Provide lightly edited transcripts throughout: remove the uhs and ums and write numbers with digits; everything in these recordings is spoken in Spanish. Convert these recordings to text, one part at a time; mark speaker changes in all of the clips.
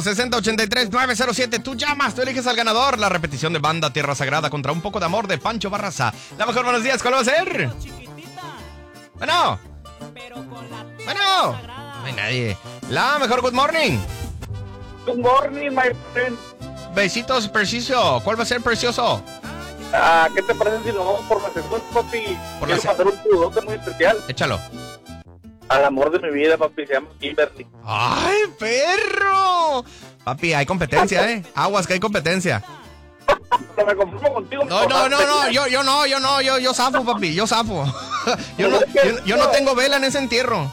Speaker 1: 6083-907. Tú llamas, tú eliges al ganador. La repetición de Banda Tierra Sagrada contra Un Poco de Amor de Pancho Barraza. La mejor, buenos días, ¿cuál va a ser? Bueno. No hay nadie. La mejor, good morning.
Speaker 2: Good morning, my friend.
Speaker 1: Besitos, precioso. ¿Cuál va a ser, precioso?
Speaker 2: ¿Qué te parece si nos vamos por la segunda, papi? Quiero pasar un saludote muy especial.
Speaker 1: Échalo.
Speaker 2: Al amor de mi vida, papi, se llama Kimberly.
Speaker 1: ¡Ay, perro! Papi, hay competencia, ¿eh? Aguas, que hay competencia.
Speaker 2: Me conformo contigo.
Speaker 1: No, yo zafo, papi, yo zafo. yo no tengo vela en ese entierro.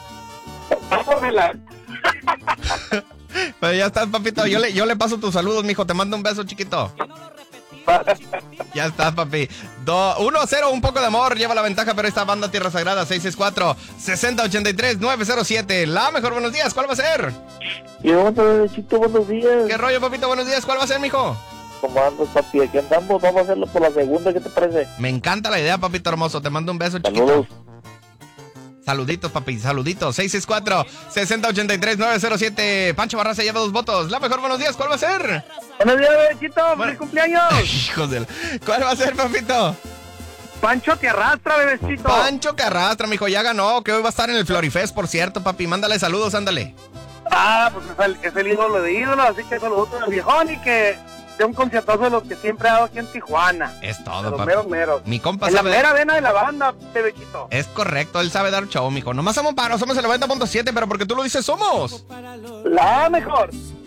Speaker 1: Pero ya estás, papito, yo le paso tus saludos, mijo, te mando un beso, chiquito. Ya estás, papi. 1-0, Un Poco de Amor lleva la ventaja, pero esta Banda Tierra Sagrada 664-6083-907. La mejor, buenos días, ¿cuál va a ser?
Speaker 3: Yo, bebecito, buenos días.
Speaker 1: ¿Qué rollo, papito? Buenos días, ¿cuál va a ser, mijo?
Speaker 3: ¿Cómo andas, papi? Aquí andamos, vamos a hacerlo por la segunda, ¿qué te parece?
Speaker 1: Me encanta la idea, papito hermoso, te mando un beso, chiquito.
Speaker 3: Saludos.
Speaker 1: Saluditos, papi, saluditos. 664-6083-907. Pancho Barraza lleva 2 votos. La mejor, buenos días, ¿cuál va a ser?
Speaker 2: Buenos días, bebecito, feliz cumpleaños.
Speaker 1: Hijos del... ¿Cuál va a ser, papito?
Speaker 2: Pancho te arrastra, bebecito.
Speaker 1: Pancho que arrastra, mijo, ya ganó, que hoy va a estar en el Florifest, por cierto, papi. Mándale saludos, ándale.
Speaker 2: Pues es el ídolo de ídolos, así que saludos al viejón y que de un conciertazo de los que siempre ha dado aquí en Tijuana.
Speaker 1: Es todo,
Speaker 2: papi.
Speaker 1: Meros. Mi compa
Speaker 2: en
Speaker 1: sabe...
Speaker 2: la mera vena de la banda, bebecito.
Speaker 1: Es correcto, él sabe dar show, mijo. Nomás somos el 90.7, pero porque tú lo dices, somos
Speaker 2: la mejor.